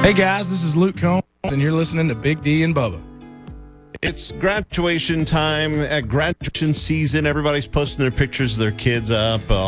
Hey guys, this is Luke Combs, and you're listening to Big D and Bubba. It's graduation time, at graduation season. Everybody's posting their pictures of their kids up